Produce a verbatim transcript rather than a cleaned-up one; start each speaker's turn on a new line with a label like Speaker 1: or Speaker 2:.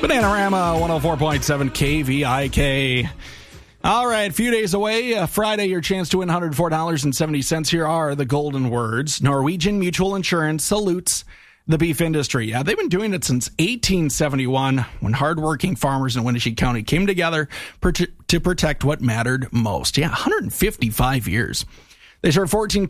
Speaker 1: Bananarama one oh four point seven K V I K. All right, a few days away, uh, Friday, your chance to win one hundred four dollars and seventy cents. Here are the golden words. Norwegian Mutual Insurance salutes the beef industry. Yeah, they've been doing it since eighteen seventy-one, when hardworking farmers in Wenatchee County came together per- to protect what mattered most. Yeah, one hundred fifty-five years. They serve fourteen